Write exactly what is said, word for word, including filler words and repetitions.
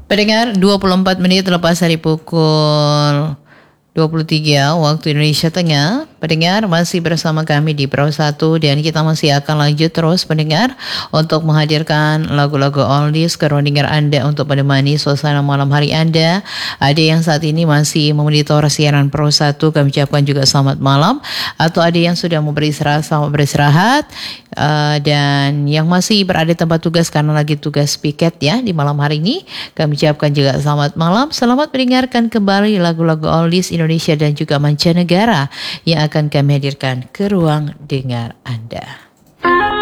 Pendengar, dua puluh empat menit lepas dari pukul dua puluh tiga waktu Indonesia Tengah. Pendengar masih bersama kami di Pro satu dan kita masih akan lanjut terus pendengar untuk menghadirkan lagu-lagu oldies ke ruang dengar Anda untuk menemani suasana malam hari Anda. Ada yang saat ini masih memonitor siaran Pro satu, kami ucapkan juga selamat malam. Atau ada yang sudah mau beristirahat, selamat beristirahat. Uh, dan yang masih berada di tempat tugas karena lagi tugas piket ya di malam hari ini, kami ucapkan juga selamat malam. Selamat mendengarkan kembali lagu-lagu oldies Indonesia dan juga mancanegara yang akan kami hadirkan ke ruang dengar Anda.